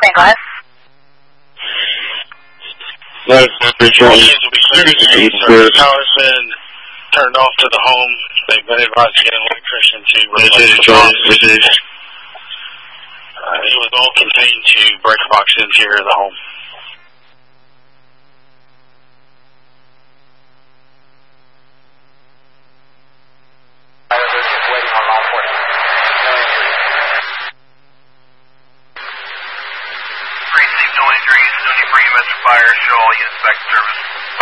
St. Clair. All kids will be clear to the power's been turned off to the home. They've been advised to get an electrician to replace the box. It was all contained to breaker box interior of the home. Waiting on all 40. Received no injuries, no need for EMS or fire. Show all units back to service.